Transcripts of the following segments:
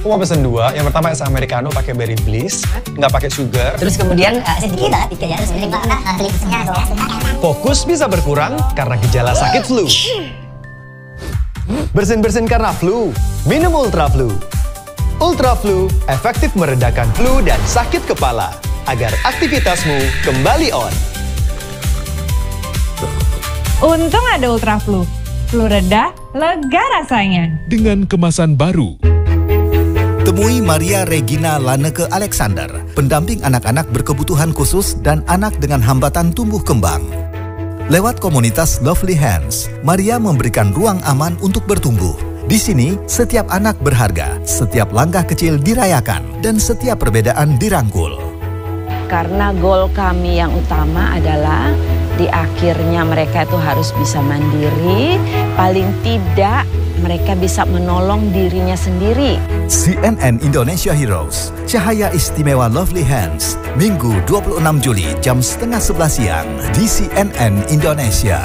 Aku mau pesen 2. Yang pertama es americano pakai berry bliss, nggak pakai sugar. Terus kemudian sedikit banget 3 ya. Terus kemudian Fokus bisa berkurang karena gejala sakit flu. Bersin-bersin karena flu, minum Ultra Flu. Ultra Flu efektif meredakan flu dan sakit kepala agar aktivitasmu kembali on. Untung ada Ultra Flu. Flu reda, lega rasanya. Dengan kemasan baru. Temui Maria Regina Laneke Alexander, pendamping anak-anak berkebutuhan khusus dan anak dengan hambatan tumbuh kembang. Lewat komunitas Lovely Hands, Maria memberikan ruang aman untuk bertumbuh. Di sini, setiap anak berharga, setiap langkah kecil dirayakan, dan setiap perbedaan dirangkul. Karena goal kami yang utama adalah di akhirnya mereka itu harus bisa mandiri, paling tidak mereka bisa menolong dirinya sendiri. CNN Indonesia Heroes, Cahaya Istimewa Lovely Hands, Minggu 26 Juli jam 10:30 siang di CNN Indonesia.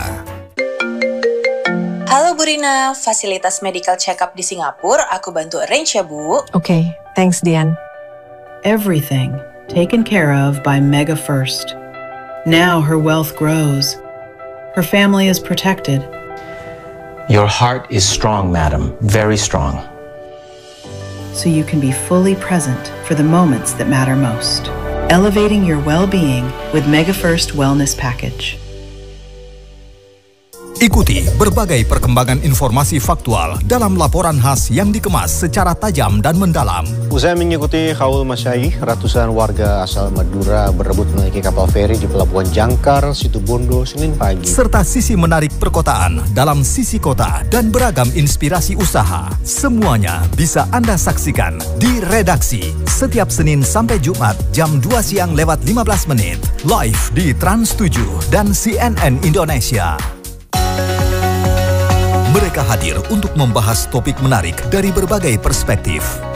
Halo Bu Rina, fasilitas medical check-up di Singapura aku bantu arrange ya Bu. Okay, thanks Dian. Everything taken care of by Mega First. Now her wealth grows. Her family is protected. Your heart is strong, madam, very strong. So you can be fully present for the moments that matter most. Elevating your well-being with Mega First Wellness Package. Ikuti berbagai perkembangan informasi faktual dalam laporan khas yang dikemas secara tajam dan mendalam. Usai mengikuti haul masyaih, ratusan warga asal Madura berebut menaiki kapal feri di Pelabuhan Jangkar, Situbondo, Senin pagi. Serta sisi menarik perkotaan dalam sisi kota dan beragam inspirasi usaha. Semuanya bisa Anda saksikan di Redaksi setiap Senin sampai Jumat jam 2 siang lewat 15 menit. Live di Trans 7 dan CNN Indonesia. Mereka hadir untuk membahas topik menarik dari berbagai perspektif.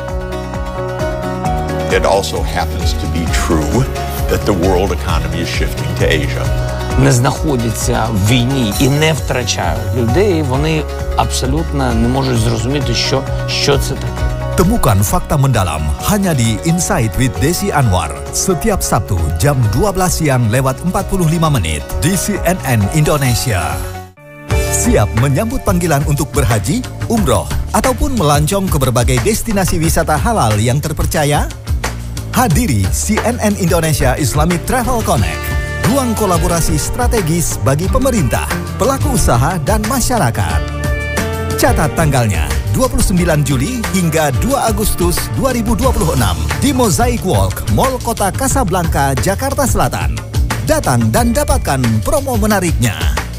It also happens to be true that the world economy is shifting to Asia. Не знаходяться в війні і не втрачають людей, вони абсолютно не можуть зрозуміти, що це таке. Temukan fakta mendalam hanya di Insight with Desi Anwar setiap Sabtu jam 12 siang lewat 45 menit di CNN Indonesia. Siap menyambut panggilan untuk berhaji, umroh, ataupun melancong ke berbagai destinasi wisata halal yang terpercaya? Hadiri CNN Indonesia Islamic Travel Connect, ruang kolaborasi strategis bagi pemerintah, pelaku usaha, dan masyarakat. Catat tanggalnya, 29 Juli hingga 2 Agustus 2026 di Mosaic Walk, Mall Kota Kasablanka, Jakarta Selatan. Datang dan dapatkan promo menariknya.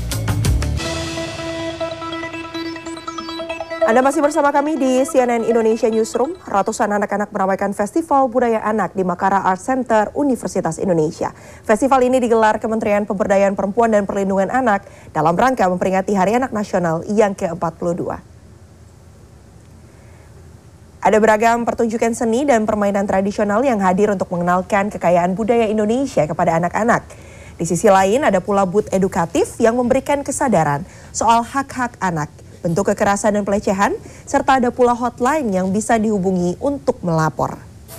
Anda masih bersama kami di CNN Indonesia Newsroom. Ratusan anak-anak meramaikan Festival Budaya Anak di Makara Art Center Universitas Indonesia. Festival ini digelar Kementerian Pemberdayaan Perempuan dan Perlindungan Anak dalam rangka memperingati Hari Anak Nasional yang ke-42. Ada beragam pertunjukan seni dan permainan tradisional yang hadir untuk mengenalkan kekayaan budaya Indonesia kepada anak-anak. Di sisi lain ada pula booth edukatif yang memberikan kesadaran soal hak-hak anak, bentuk kekerasan dan pelecehan, serta ada pula hotline yang bisa dihubungi untuk melapor.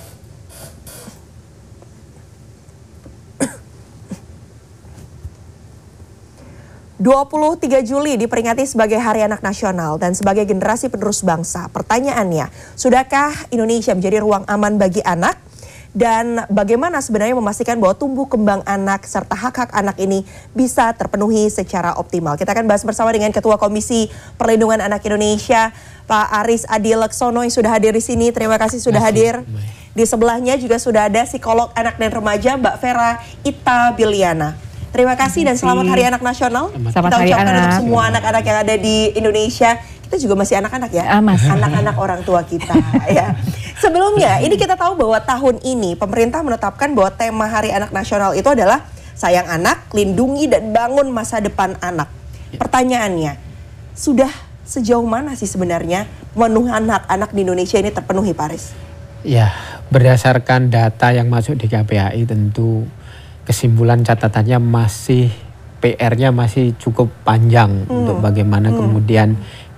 (23 Juli diperingati sebagai Hari Anak Nasional dan sebagai generasi penerus bangsa. Pertanyaannya, sudahkah Indonesia menjadi ruang aman bagi anak? Dan bagaimana sebenarnya memastikan bahwa tumbuh kembang anak serta hak-hak anak ini bisa terpenuhi secara optimal. Kita akan bahas bersama dengan Ketua Komisi Perlindungan Anak Indonesia, Pak Aris Adi Laksono yang sudah hadir di sini. Terima kasih sudah hadir. Di sebelahnya juga sudah ada psikolog anak dan remaja Mbak Vera Ita Biliana. Terima kasih dan selamat Hari Anak Nasional. Selamat Kita Hari ucapkan Anak. untuk semua anak-anak yang ada di Indonesia. Kita juga masih anak-anak ya, anak-anak orang tua kita ya. Sebelumnya, ini kita tahu bahwa tahun ini pemerintah menetapkan bahwa tema Hari Anak Nasional itu adalah sayang anak, lindungi dan bangun masa depan anak. Pertanyaannya, sudah sejauh mana sih sebenarnya pemenuhan hak anak di Indonesia ini terpenuhi, Pak Aris? Ya, berdasarkan data yang masuk di KPAI tentu kesimpulan catatannya masih PR-nya masih cukup panjang untuk bagaimana kemudian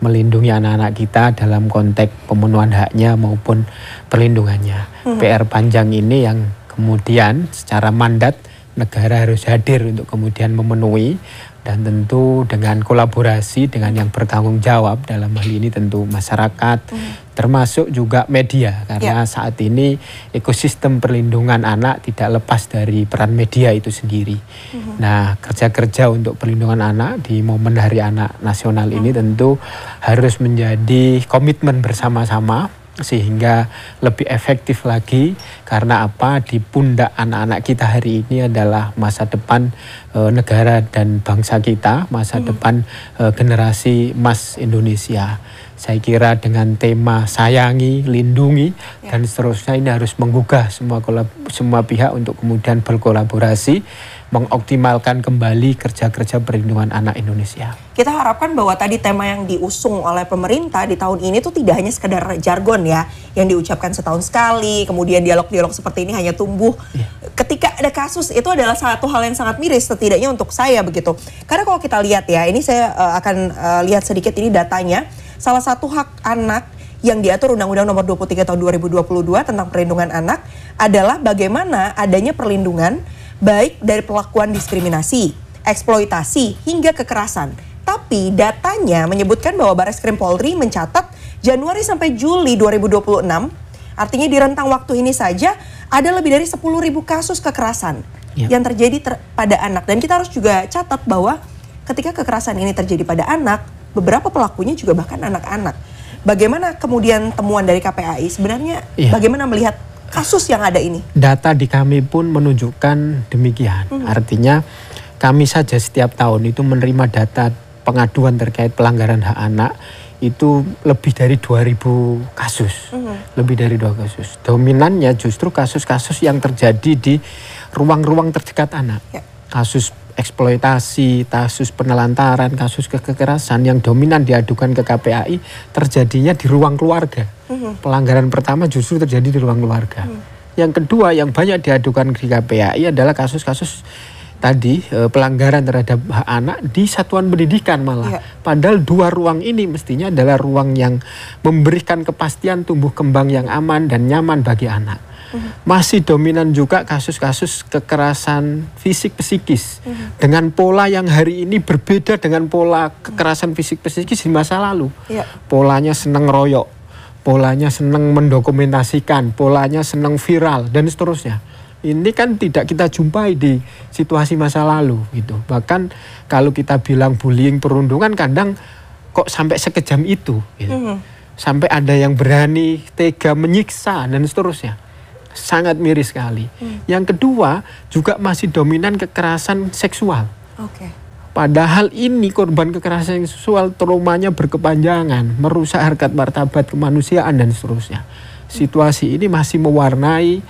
melindungi anak-anak kita dalam konteks pemenuhan haknya maupun perlindungannya. PR panjang ini yang kemudian secara mandat negara harus hadir untuk kemudian memenuhi, dan tentu dengan kolaborasi dengan yang bertanggung jawab dalam hal ini tentu masyarakat, termasuk juga media, karena saat ini ekosistem perlindungan anak tidak lepas dari peran media itu sendiri. Nah, kerja-kerja untuk perlindungan anak di momen Hari Anak Nasional ini tentu harus menjadi komitmen bersama-sama sehingga lebih efektif lagi, karena apa, di pundak anak-anak kita hari ini adalah masa depan negara dan bangsa kita, masa depan generasi emas Indonesia. Saya kira dengan tema sayangi, lindungi, dan seterusnya ini harus menggugah semua pihak untuk kemudian berkolaborasi mengoptimalkan kembali kerja-kerja perlindungan anak Indonesia. Kita harapkan bahwa tadi tema yang diusung oleh pemerintah di tahun ini tuh tidak hanya sekedar jargon ya, yang diucapkan setahun sekali, kemudian dialog-dialog seperti ini hanya tumbuh. Ketika ada kasus, itu adalah satu hal yang sangat miris setidaknya untuk saya begitu. Karena kalau kita lihat ya, ini saya akan lihat sedikit ini datanya. Salah satu hak anak yang diatur Undang-Undang Nomor 23 Tahun 2022 tentang perlindungan anak adalah bagaimana adanya perlindungan baik dari perlakuan diskriminasi, eksploitasi, hingga kekerasan. Tapi datanya menyebutkan bahwa Barreskrim Polri mencatat Januari sampai Juli 2026, artinya di rentang waktu ini saja ada lebih dari 10.000 kasus kekerasan yang terjadi pada anak. Dan kita harus juga catat bahwa ketika kekerasan ini terjadi pada anak, beberapa pelakunya juga bahkan anak-anak. Bagaimana kemudian temuan dari KPAI sebenarnya bagaimana melihat kasus yang ada ini? Data di kami pun menunjukkan demikian. Artinya kami saja setiap tahun itu menerima data pengaduan terkait pelanggaran hak anak itu lebih dari 2.000 kasus. Lebih dari 2 kasus. Dominannya justru kasus-kasus yang terjadi di ruang-ruang terdekat anak. Kasus eksploitasi, kasus penelantaran, kasus kekerasan yang dominan diadukan ke KPAI terjadinya di ruang keluarga. Pelanggaran pertama justru terjadi di ruang keluarga. Yang kedua yang banyak diadukan ke KPAI adalah kasus-kasus tadi pelanggaran terhadap hak anak di satuan pendidikan malah. Padahal dua ruang ini mestinya adalah ruang yang memberikan kepastian tumbuh kembang yang aman dan nyaman bagi anak. Masih dominan juga kasus-kasus kekerasan fisik psikis dengan pola yang hari ini berbeda dengan pola kekerasan fisik psikis di masa lalu. Polanya seneng royok, polanya seneng mendokumentasikan, polanya seneng viral dan seterusnya. Ini kan tidak kita jumpai di situasi masa lalu gitu. Bahkan kalau kita bilang bullying perundungan kadang kok sampai sekejam itu gitu. Sampai ada yang berani tega menyiksa dan seterusnya. Sangat miris sekali. Yang kedua juga masih dominan kekerasan seksual. Padahal ini korban kekerasan seksual traumanya berkepanjangan, merusak harkat martabat kemanusiaan dan seterusnya. Situasi ini masih mewarnai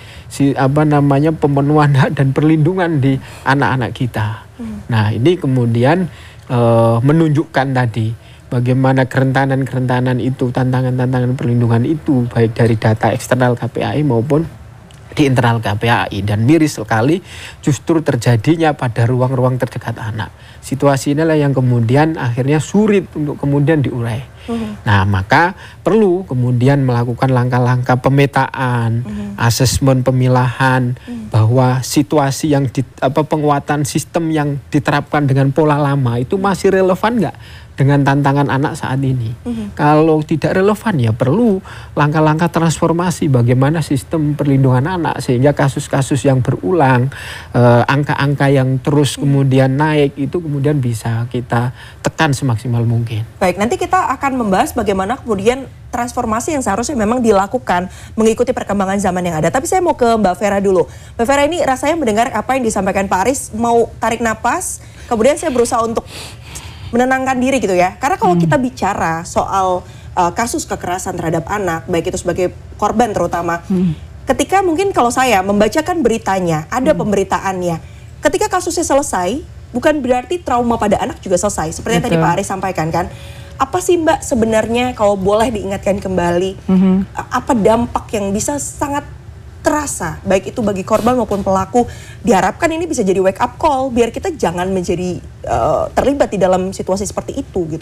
pemenuhan hak dan perlindungan di anak-anak kita. Nah, ini kemudian menunjukkan tadi bagaimana kerentanan-kerentanan itu, tantangan-tantangan perlindungan itu baik dari data eksternal KPAI maupun di internal KPAI, dan miris sekali justru terjadinya pada ruang-ruang terdekat anak. Situasi inilah yang kemudian akhirnya sulit untuk kemudian diurai. Nah, maka perlu kemudian melakukan langkah-langkah pemetaan, asesmen pemilahan bahwa situasi yang penguatan sistem yang diterapkan dengan pola lama itu masih relevan nggak dengan tantangan anak saat ini. Kalau tidak relevan ya perlu langkah-langkah transformasi bagaimana sistem perlindungan anak sehingga kasus-kasus yang berulang, angka-angka yang terus kemudian naik itu kemudian bisa kita tekan semaksimal mungkin. Baik, nanti kita akan membahas bagaimana kemudian transformasi yang seharusnya memang dilakukan mengikuti perkembangan zaman yang ada. Tapi saya mau ke Mbak Vera dulu. Mbak Vera, ini rasanya mendengar apa yang disampaikan Pak Aris, mau tarik napas, kemudian saya berusaha untuk menenangkan diri gitu ya. Karena kalau kita bicara soal kasus kekerasan terhadap anak, baik itu sebagai korban terutama, ketika mungkin kalau saya membacakan beritanya, ada pemberitaannya, ketika kasusnya selesai, bukan berarti trauma pada anak juga selesai. Seperti yang tadi Pak Aris sampaikan kan. Apa sih Mbak sebenarnya kalau boleh diingatkan kembali, apa dampak yang bisa sangat terasa, baik itu bagi korban maupun pelaku. Diharapkan ini bisa jadi wake up call biar kita jangan menjadi terlibat di dalam situasi seperti itu gitu.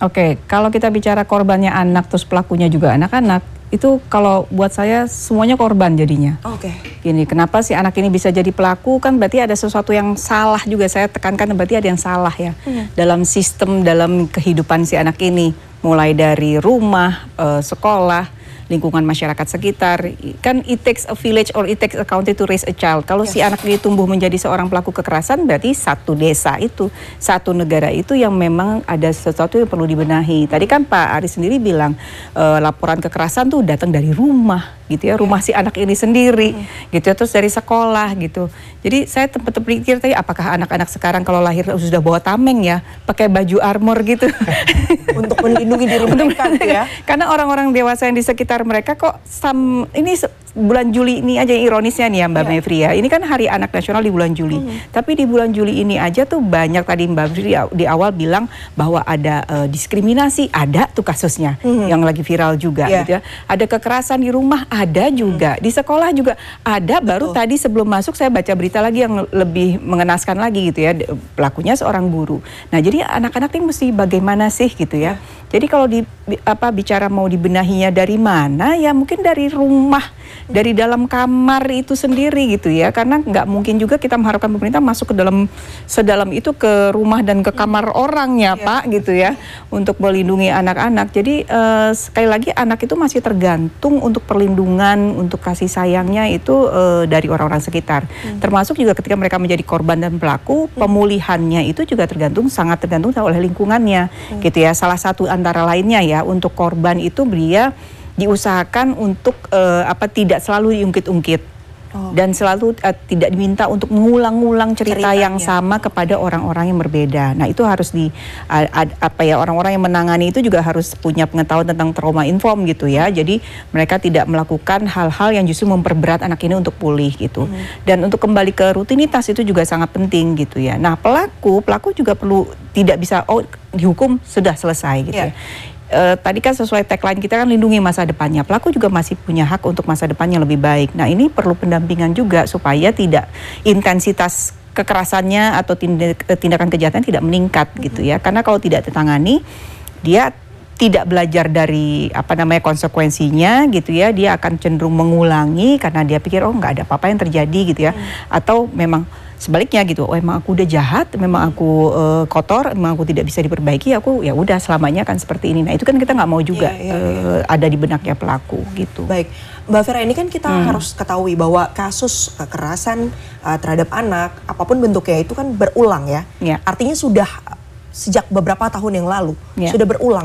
Oke, kalau kita bicara korbannya anak terus pelakunya juga anak-anak, itu kalau buat saya semuanya korban jadinya. Oke. Gini, kenapa si anak ini bisa jadi pelaku? Kan berarti ada sesuatu yang salah juga. Saya tekankan berarti ada yang salah ya dalam sistem, dalam kehidupan si anak ini, mulai dari rumah, sekolah, lingkungan masyarakat sekitar. Kan it takes a village or it takes a country to raise a child. Kalau si anak ini tumbuh menjadi seorang pelaku kekerasan, berarti satu desa itu, satu negara itu yang memang ada sesuatu yang perlu dibenahi. Tadi kan Pak Aris sendiri bilang laporan kekerasan tuh datang dari rumah gitu ya, rumah si anak ini sendiri gitu ya, terus dari sekolah gitu. Jadi saya tempat berpikir tadi, apakah anak-anak sekarang kalau lahir sudah bawa tameng ya, pakai baju armor gitu untuk melindungi diri mereka ya. Karena orang-orang dewasa yang di sekitar mereka kok ini bulan Juli ini aja ironisnya nih ya Mbak Mevri ya. Ini kan Hari Anak Nasional di bulan Juli. Tapi di bulan Juli ini aja tuh banyak tadi Mbak Mevri di awal bilang bahwa ada diskriminasi, ada tuh kasusnya yang lagi viral juga gitu ya. Ada kekerasan di rumah, ada juga. Di sekolah juga ada. Baru tadi sebelum masuk saya baca berita lagi yang lebih mengenaskan lagi gitu ya. Pelakunya seorang guru. Nah, jadi anak-anak ini mesti bagaimana sih gitu ya. Jadi kalau bicara mau dibenahinya dari mana, ya mungkin dari rumah, dari dalam kamar itu sendiri gitu ya. Karena nggak mungkin juga kita mengharapkan pemerintah masuk ke sedalam itu ke rumah dan ke kamar orang ya Pak gitu ya, untuk melindungi anak-anak. Jadi sekali lagi anak itu masih tergantung untuk perlindungan, untuk kasih sayangnya itu dari orang-orang sekitar. Termasuk juga ketika mereka menjadi korban dan pelaku, pemulihannya itu juga sangat tergantung oleh lingkungannya gitu ya. Salah satu antara lainnya ya, untuk korban itu dia diusahakan untuk tidak selalu diungkit-ungkit dan selalu tidak diminta untuk mengulang-ulang cerita yang sama kepada orang-orang yang berbeda. Nah, itu harus orang-orang yang menangani itu juga harus punya pengetahuan tentang trauma inform gitu ya. Jadi mereka tidak melakukan hal-hal yang justru memperberat anak ini untuk pulih gitu. Dan untuk kembali ke rutinitas itu juga sangat penting gitu ya. Nah, pelaku juga perlu tidak bisa dihukum sudah selesai gitu ya. Tadi kan sesuai tagline kita kan lindungi masa depannya. Pelaku juga masih punya hak untuk masa depannya lebih baik. Nah, ini perlu pendampingan juga supaya tidak intensitas kekerasannya atau tindakan kejahatan tidak meningkat gitu ya. Karena kalau tidak ditangani, dia tidak belajar dari konsekuensinya gitu ya. Dia akan cenderung mengulangi karena dia pikir nggak ada apa-apa yang terjadi gitu ya. Atau memang sebaliknya gitu, emang aku udah jahat, memang aku kotor, memang aku tidak bisa diperbaiki, aku ya udah selamanya kan seperti ini. Nah, itu kan kita nggak mau juga ada di benaknya pelaku gitu. Baik, Mbak Vera, ini kan kita harus ketahui bahwa kasus kekerasan terhadap anak apapun bentuknya itu kan berulang ya. Artinya sudah sejak beberapa tahun yang lalu sudah berulang.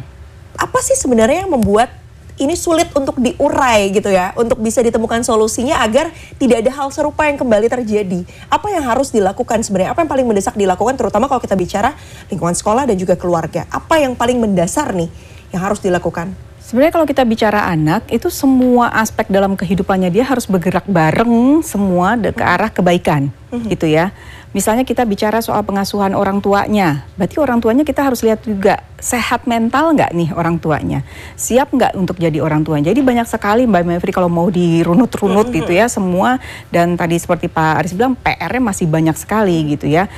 Apa sih sebenarnya yang membuat ini sulit untuk diurai gitu ya, untuk bisa ditemukan solusinya agar tidak ada hal serupa yang kembali terjadi? Apa yang harus dilakukan sebenarnya? Apa yang paling mendesak dilakukan, terutama kalau kita bicara lingkungan sekolah dan juga keluarga? Apa yang paling mendasar nih yang harus dilakukan? Sebenarnya kalau kita bicara anak, itu semua aspek dalam kehidupannya dia harus bergerak bareng semua ke arah kebaikan gitu ya. Misalnya kita bicara soal pengasuhan orang tuanya, berarti orang tuanya kita harus lihat juga sehat mental nggak nih orang tuanya, siap nggak untuk jadi orang tua. Jadi banyak sekali Mbak Mevri kalau mau dirunut-runut gitu ya semua, dan tadi seperti Pak Aris bilang PR-nya masih banyak sekali gitu ya,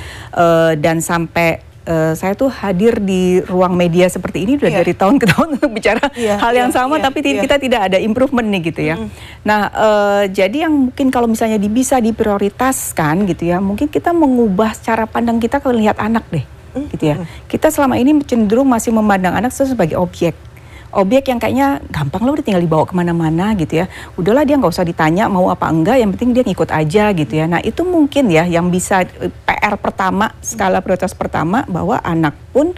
dan sampai saya tuh hadir di ruang media seperti ini udah dari tahun ke tahun untuk bicara hal yang sama, tapi kita tidak ada improvement nih gitu ya. Nah, jadi yang mungkin kalau misalnya bisa diprioritaskan gitu ya, mungkin kita mengubah cara pandang kita kalau lihat anak deh gitu ya. Kita selama ini cenderung masih memandang anak sebagai objek yang kayaknya gampang loh, udah tinggal dibawa kemana-mana gitu ya. Udahlah, dia nggak usah ditanya mau apa enggak, yang penting dia ngikut aja gitu ya. Nah, itu mungkin ya yang bisa PR pertama, skala prioritas pertama, bahwa anak pun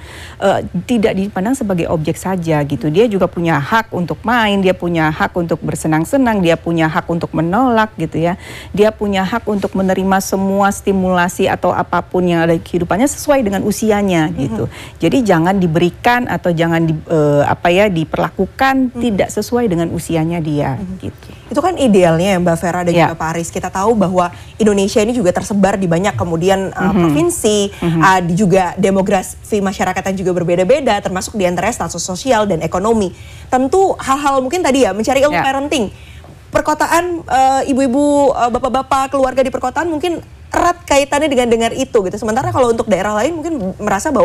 tidak dipandang sebagai objek saja gitu. Dia juga punya hak untuk main, dia punya hak untuk bersenang-senang, dia punya hak untuk menolak gitu ya. Dia punya hak untuk menerima semua stimulasi atau apapun yang ada di kehidupannya sesuai dengan usianya gitu. Jadi jangan diberikan atau jangan diperlakukan tidak sesuai dengan usianya dia gitu. Itu kan idealnya ya Mbak Vera dan juga Pak Aris. Kita tahu bahwa Indonesia ini juga tersebar di banyak kemudian provinsi, juga demografi masyarakatnya juga berbeda-beda, termasuk di antaranya status sosial dan ekonomi. Tentu hal-hal mungkin tadi ya mencari ilmu parenting. Perkotaan, ibu-ibu, bapak-bapak, keluarga di perkotaan mungkin erat kaitannya dengan itu gitu. Sementara kalau untuk daerah lain mungkin merasa bahwa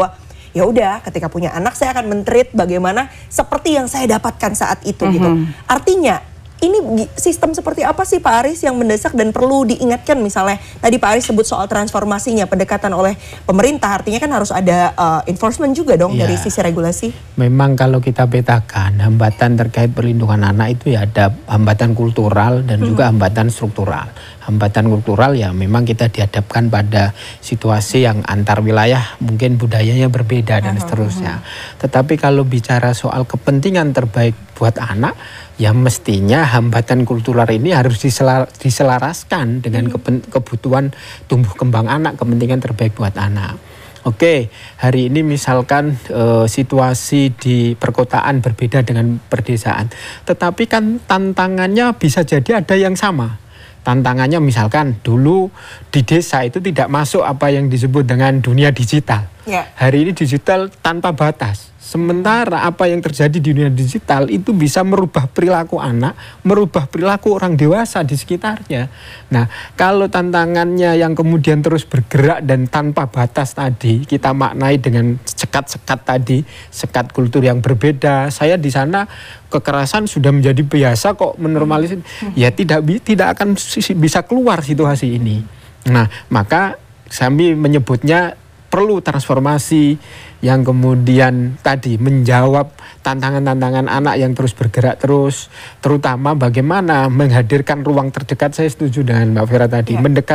ya udah ketika punya anak saya akan men-treat bagaimana seperti yang saya dapatkan saat itu gitu. Artinya ini sistem seperti apa sih Pak Aris yang mendesak dan perlu diingatkan, misalnya tadi Pak Aris sebut soal transformasinya, pendekatan oleh pemerintah, artinya kan harus ada enforcement juga dong dari sisi regulasi. Memang kalau kita petakan hambatan terkait perlindungan anak itu ya ada hambatan kultural dan juga hambatan struktural. Hambatan kultural ya memang kita dihadapkan pada situasi yang antar wilayah mungkin budayanya berbeda dan seterusnya. Tetapi kalau bicara soal kepentingan terbaik buat anak, ya mestinya hambatan kultural ini harus diselaraskan dengan kebutuhan tumbuh kembang anak, kepentingan terbaik buat anak. Oke, hari ini misalkan situasi di perkotaan berbeda dengan perdesaan, tetapi kan tantangannya bisa jadi ada yang sama. Tantangannya misalkan dulu di desa itu tidak masuk apa yang disebut dengan dunia digital. Hari ini digital tanpa batas. Sementara apa yang terjadi di dunia digital itu bisa merubah perilaku anak, merubah perilaku orang dewasa di sekitarnya. Nah, kalau tantangannya yang kemudian terus bergerak dan tanpa batas tadi, kita maknai dengan sekat-sekat tadi, sekat kultur yang berbeda. Saya di sana kekerasan sudah menjadi biasa kok, menormalisir. Ya tidak akan bisa keluar situasi ini. Nah, maka kami menyebutnya perlu transformasi yang kemudian tadi menjawab tantangan-tantangan anak yang terus bergerak terus, terutama bagaimana menghadirkan ruang terdekat. Saya setuju dengan Mbak Vera tadi,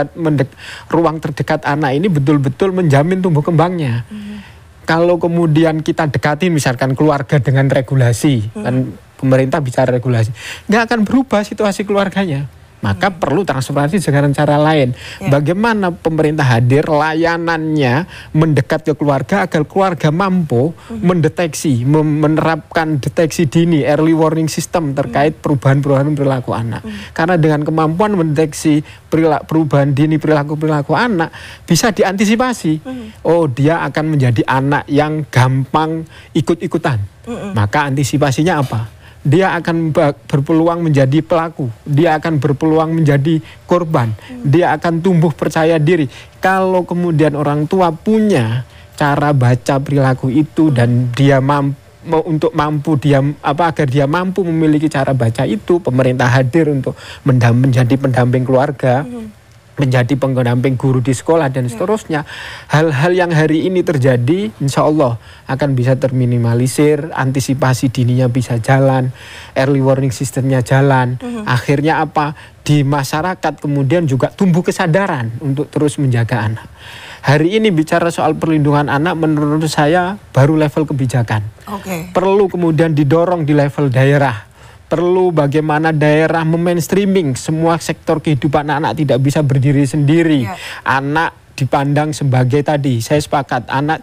ruang terdekat anak ini betul-betul menjamin tumbuh kembangnya. Kalau kemudian kita dekatin misalkan keluarga dengan regulasi, kan pemerintah bicara regulasi, nggak akan berubah situasi keluarganya. Maka perlu transformasi dengan cara lain. Bagaimana pemerintah hadir, layanannya mendekat ke keluarga agar keluarga mampu mendeteksi, menerapkan deteksi dini, early warning system terkait perubahan-perubahan perilaku anak. Karena dengan kemampuan mendeteksi perubahan dini perilaku anak, bisa diantisipasi. Oh, dia akan menjadi anak yang gampang ikut-ikutan. Maka antisipasinya apa? Dia akan berpeluang menjadi pelaku, dia akan berpeluang menjadi korban, dia akan tumbuh percaya diri. Kalau kemudian orang tua punya cara baca perilaku itu dan dia agar dia mampu memiliki cara baca itu, pemerintah hadir untuk menjadi pendamping keluarga, menjadi pendamping guru di sekolah dan seterusnya. Hal-hal yang hari ini terjadi insya Allah akan bisa terminimalisir, antisipasi dininya bisa jalan, early warning systemnya jalan. Akhirnya apa? Di masyarakat kemudian juga tumbuh kesadaran untuk terus menjaga anak. Hari ini bicara soal perlindungan anak menurut saya baru level kebijakan. Perlu kemudian didorong di level daerah. Perlu bagaimana daerah memainstreaming semua sektor kehidupan anak tidak bisa berdiri sendiri. Anak dipandang sebagai tadi, saya sepakat, anak